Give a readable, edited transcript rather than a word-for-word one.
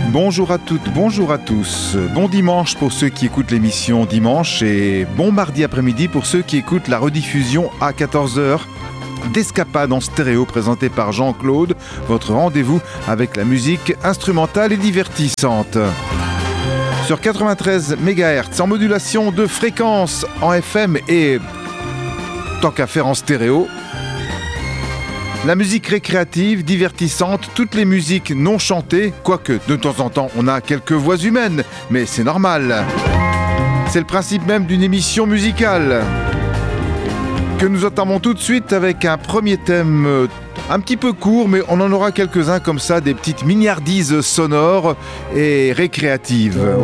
Bonjour à toutes, bonjour à tous. Bon dimanche pour ceux qui écoutent l'émission dimanche et bon mardi après-midi pour ceux qui écoutent la rediffusion à 14h d'Escapade en stéréo présenté par Jean-Claude, votre rendez-vous avec la musique instrumentale et divertissante. Sur 93 MHz en modulation de fréquence en FM et tant qu'à faire en stéréo. La musique récréative, divertissante, toutes les musiques non chantées, quoique de temps en temps on a quelques voix humaines, mais c'est normal. C'est le principe même d'une émission musicale. Que nous entamons tout de suite avec un premier thème un petit peu court, mais on en aura quelques-uns comme ça, des petites mignardises sonores et récréatives.